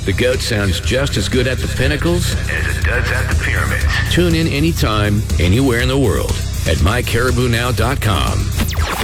The goat sounds just as good at the Pinnacles as it does at the Pyramids. Tune in anytime, anywhere in the world at mycaribounow.com.